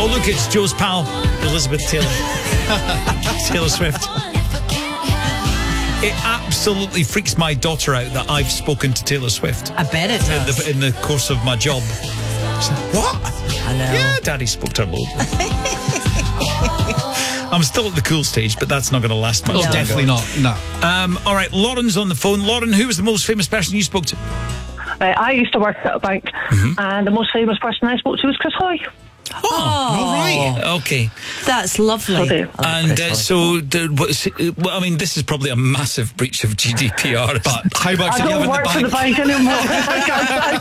Oh, look, it's Joe's pal, Elizabeth Taylor. Taylor Swift. It absolutely freaks my daughter out that I've spoken to Taylor Swift. I bet it does. In the course of my job. She's like, what? I know. Yeah, Daddy spoke to her load. I'm still at the cool stage, but that's not going to last much. Oh, longer. definitely not. No. All right, Lauren's on the phone. Lauren, who was the most famous person you spoke to? I used to work at a bank, and the most famous person I spoke to was Chris Hoy. All right. Okay. That's lovely. And I mean, this is probably a massive breach of GDPR. But how much I did you have don't in work for the bank anymore. I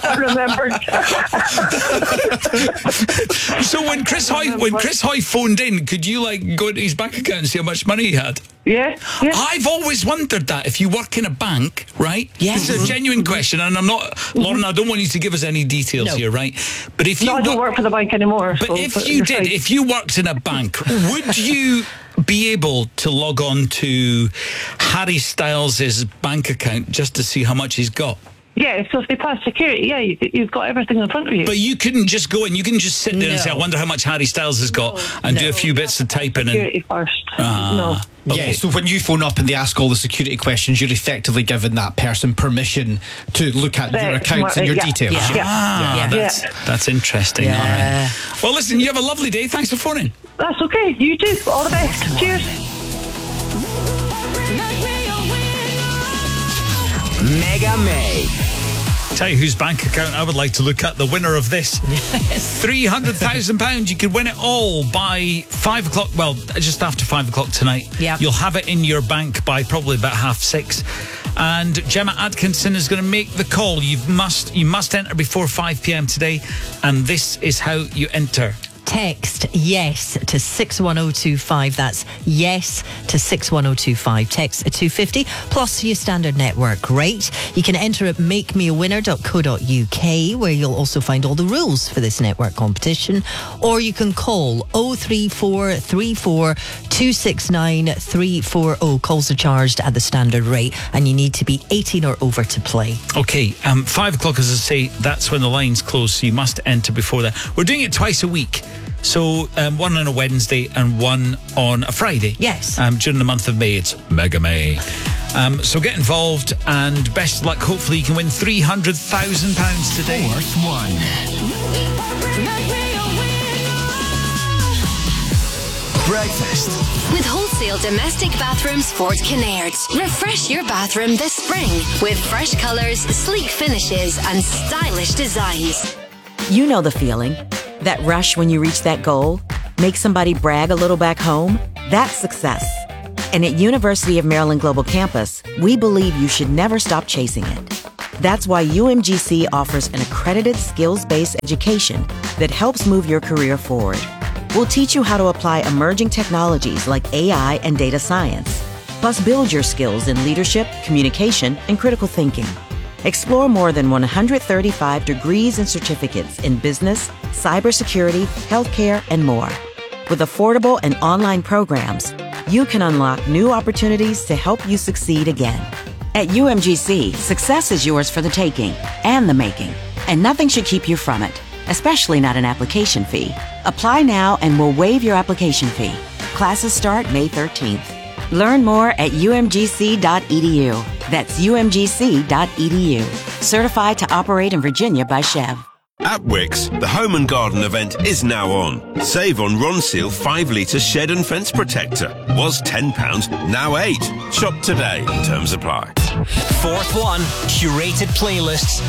can't remember. So when Chris Hoy phoned in, could you go into his bank account and see how much money he had? Yeah. I've always wondered that. If you work in a bank, right? Yes. This is a genuine question, and I'm not, Lauren, I don't want you to give us any details here, right? But if you I don't work for the bank anymore. But if you did, if you worked in a bank, would you be able to log on to Harry Styles' bank account just to see how much he's got? Yeah, so if they pass security, you've got everything in front of you. But you couldn't just go in. You can just sit there and say, I wonder how much Harry Styles has got, and do a few bits of typing. Security first. No. Okay. Yeah, so when you phone up and they ask all the security questions, you're effectively giving that person permission to look at your accounts and your details. That's interesting. Yeah. All right. Well, listen, you have a lovely day. Thanks for phoning. That's okay. You too. All the best. Cheers. Mega May. Tell you whose bank account I would like to look at. The winner of this. £300,000. You could win it all by 5 o'clock. Well, just after 5 o'clock tonight. Yeah. You'll have it in your bank by probably about 6:30. And Gemma Atkinson is going to make the call. You must enter before 5 p.m. today. And this is how you enter. Text yes to 61025. That's yes to 61025. Text 250 plus your standard network rate. You can enter at makemeawinner.co.uk, where you'll also find all the rules for this network competition. Or you can call 03434 269 340. Calls are charged at the standard rate, and you need to be 18 or over to play. Okay, 5 o'clock, as I say, that's when the lines close, so you must enter before that. We're doing it twice a week. So one on a Wednesday and one on a Friday. Yes. During the month of May. It's Mega May. So get involved, and best of luck. Hopefully you can win £300,000 today. Fourth one. Breakfast. With wholesale domestic bathrooms Fort Kinnaird. Refresh your bathroom this spring with fresh colours, sleek finishes and stylish designs. You know the feeling. That rush when you reach that goal? Make somebody brag a little back home? That's success. And at University of Maryland Global Campus, we believe you should never stop chasing it. That's why UMGC offers an accredited skills-based education that helps move your career forward. We'll teach you how to apply emerging technologies like AI and data science, plus build your skills in leadership, communication, and critical thinking. Explore more than 135 degrees and certificates in business, cybersecurity, healthcare, and more. With affordable and online programs, you can unlock new opportunities to help you succeed again. At UMGC, success is yours for the taking and the making, and nothing should keep you from it, especially not an application fee. Apply now and we'll waive your application fee. Classes start May 13th. Learn more at umgc.edu. That's umgc.edu. Certified to operate in Virginia by Chev. At Wickes, the Home and Garden event is now on. Save on Ronseal 5 litre shed and fence protector. Was £10, now £8. Shop today. Terms apply. Fourth one. Curated playlists